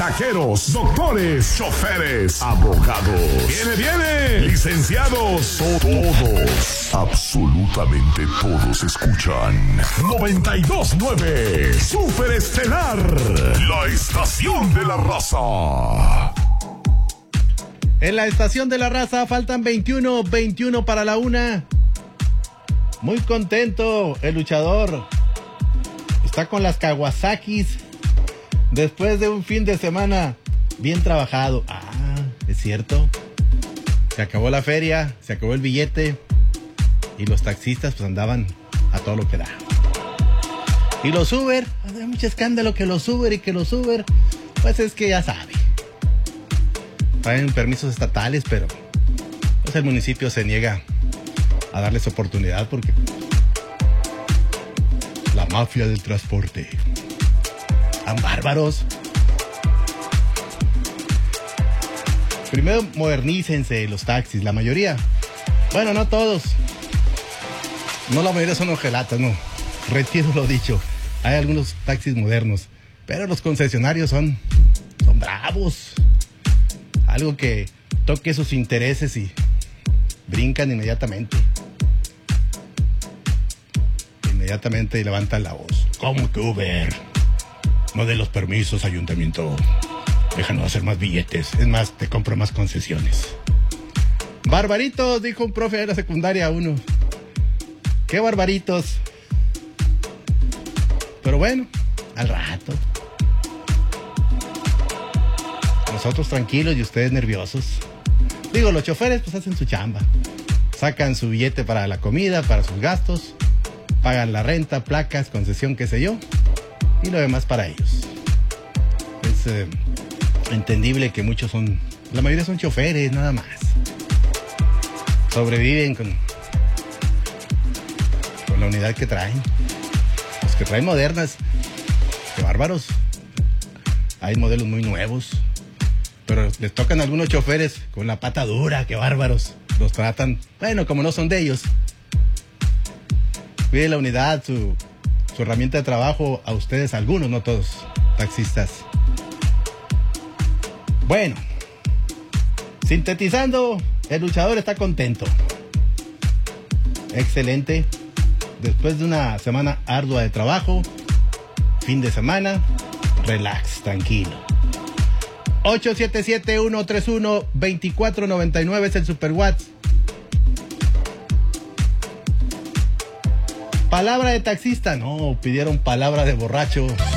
taqueros, doctores, choferes, abogados. ¡Viene! Licenciados, todos, absolutamente todos escuchan 92.9 Super Estelar, la estación de la raza. En la estación de la raza faltan 21 para la 1. Muy contento el luchador. Está con las Kawasakis después de un fin de semana bien trabajado. Es cierto. Se acabó la feria, se acabó el billete y los taxistas pues andaban a todo lo que da. Y los Uber, hay mucho escándalo que los Uber, pues es que ya sabe. Traen permisos estatales, pero pues el municipio se niega a darles oportunidad porque la mafia del transporte. Tan bárbaros. Primero modernícense los taxis, la mayoría. Bueno, no todos. No, la mayoría son ojelatas, no. Retiro lo dicho. Hay algunos taxis modernos, pero los concesionarios son bravos. Algo que toque sus intereses y brincan inmediatamente. Inmediatamente levantan la voz. ¿Cómo que Uber? No de los permisos, ayuntamiento. Déjanos hacer más billetes. Es más, te compro más concesiones. Barbaritos, dijo un profe de la secundaria 1. ¿Qué barbaritos? Pero bueno, al rato. Nosotros tranquilos y ustedes nerviosos. Digo, los choferes pues hacen su chamba. Sacan su billete para la comida, para sus gastos. Pagan la renta, placas, concesión, qué sé yo. Y lo demás para ellos. Es entendible que muchos son... La mayoría son choferes, nada más. Sobreviven con la unidad que traen. Los que traen modernas. Qué bárbaros. Hay modelos muy nuevos. Pero les tocan a algunos choferes con la pata dura, qué bárbaros. Los tratan, bueno, como no son de ellos. Cuide la unidad, su herramienta de trabajo a ustedes, algunos, no todos, taxistas. Bueno, sintetizando, el luchador está contento. Excelente. Después de una semana ardua de trabajo, fin de semana, relax, tranquilo. 877-131-2499 es el Super WhatsApp. Palabra de taxista, no, pidieron palabra de borracho.